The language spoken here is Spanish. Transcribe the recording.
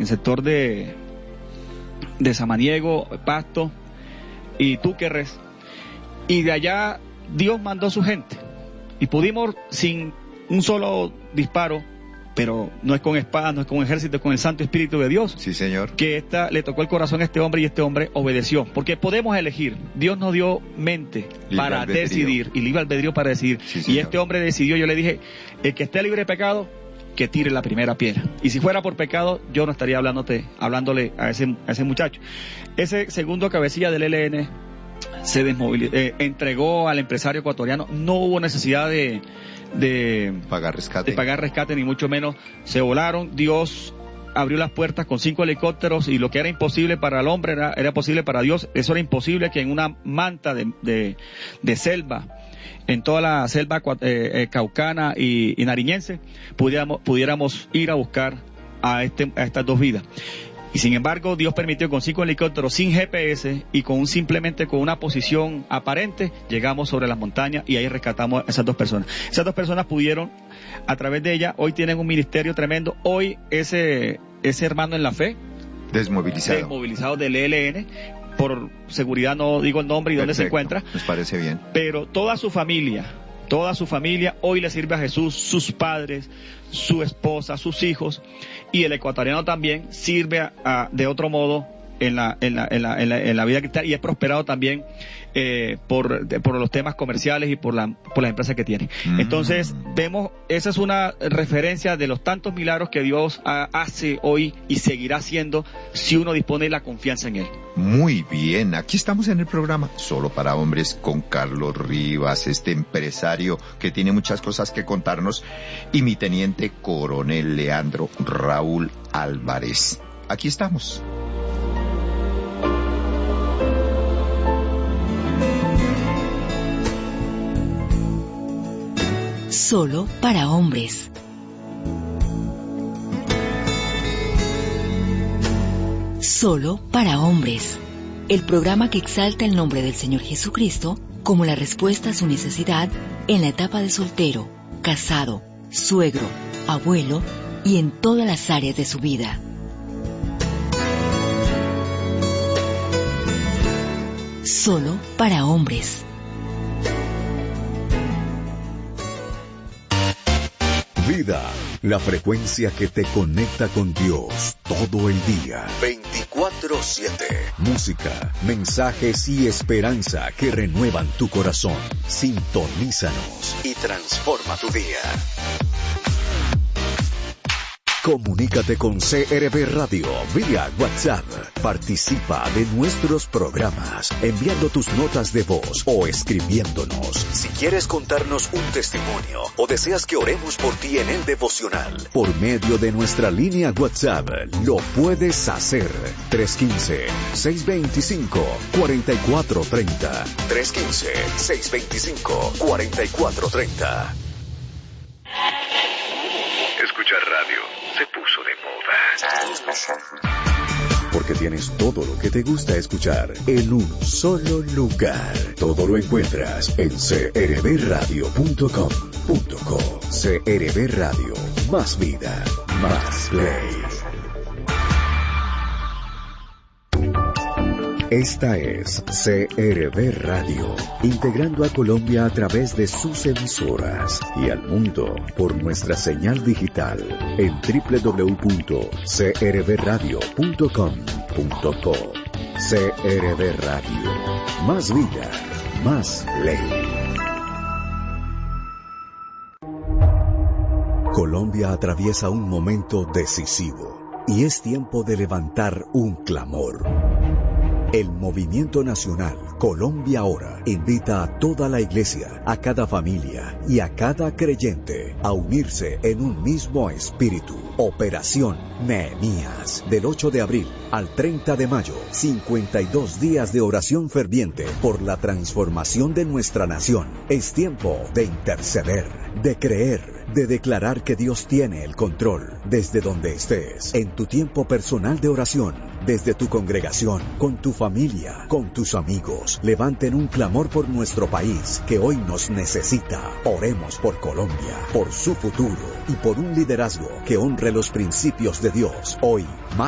el sector de Samaniego, Pasto y Túquerres, y de allá Dios mandó a su gente y pudimos sin un solo disparo, pero no es con espada, no es con ejército, es con el Santo Espíritu de Dios. Sí, señor. Que le tocó el corazón a este hombre y este hombre obedeció, porque podemos elegir. Dios nos dio mente para decidir y libre albedrío para decidir. Sí, y este hombre decidió. Yo le dije, el que esté libre de pecado, que tire la primera piedra. Y si fuera por pecado, yo no estaría hablándole a ese muchacho. Ese segundo cabecilla del ELN se desmovilizó, entregó al empresario ecuatoriano. No hubo necesidad de pagar rescate, ni mucho menos. Se volaron. Dios abrió las puertas con 5 helicópteros, y lo que era imposible para el hombre era posible para Dios. Eso era imposible, que en una manta de selva, en toda la selva caucana y nariñense, pudiéramos ir a buscar a estas 2 vidas. Y sin embargo, Dios permitió, con 5 helicópteros, sin GPS y simplemente con una posición aparente, llegamos sobre las montañas y ahí rescatamos a esas 2 personas. Esas 2 personas pudieron, a través de ella, hoy tienen un ministerio tremendo. Hoy ese hermano en la fe, desmovilizado del ELN, por seguridad no digo el nombre y dónde se encuentra. Nos parece bien. Pero toda su familia hoy le sirve a Jesús, sus padres, su esposa, sus hijos, y el ecuatoriano también sirve de otro modo en la vida cristiana, y es prosperado también por los temas comerciales y por las empresas que tiene. Entonces vemos, esa es una referencia de los tantos milagros que Dios hace hoy y seguirá haciendo si uno dispone de la confianza en Él. Muy bien, aquí estamos en el programa Solo para Hombres con Carlos Rivas, este empresario que tiene muchas cosas que contarnos, y mi teniente coronel Leandro Raúl Álvarez. Aquí estamos. Solo para hombres. Solo para hombres. El programa que exalta el nombre del Señor Jesucristo como la respuesta a su necesidad en la etapa de soltero, casado, suegro, abuelo y en todas las áreas de su vida. Solo para hombres. Vida, la frecuencia que te conecta con Dios todo el día. 24/7. Música, mensajes y esperanza que renuevan tu corazón. Sintonízanos y transforma tu día. Comunícate con CRB Radio vía WhatsApp. Participa de nuestros programas enviando tus notas de voz o escribiéndonos. Si quieres contarnos un testimonio o deseas que oremos por ti en el devocional, por medio de nuestra línea WhatsApp, lo puedes hacer. 315-625-4430. 315-625-4430. Escuchar radio se puso de moda. Porque tienes todo lo que te gusta escuchar en un solo lugar. Todo lo encuentras en crbradio.com.co. CRB Radio. Más vida, más play. Esta es CRB Radio, integrando a Colombia a través de sus emisoras y al mundo por nuestra señal digital en www.crbradio.com.co. CRB Radio, más vida, más ley. Colombia atraviesa un momento decisivo y es tiempo de levantar un clamor. El Movimiento Nacional Colombia Ahora invita a toda la iglesia, a cada familia y a cada creyente a unirse en un mismo espíritu. Operación Nehemías, del 8 de abril al 30 de mayo, 52 días de oración ferviente por la transformación de nuestra nación. Es tiempo de interceder, de creer, de declarar que Dios tiene el control. Desde donde estés, en tu tiempo personal de oración, desde tu congregación, con tu familia, con tus amigos, levanten un clamor por nuestro país que hoy nos necesita. Oremos por Colombia, por su futuro y por un liderazgo que honre los principios de Dios. Hoy, más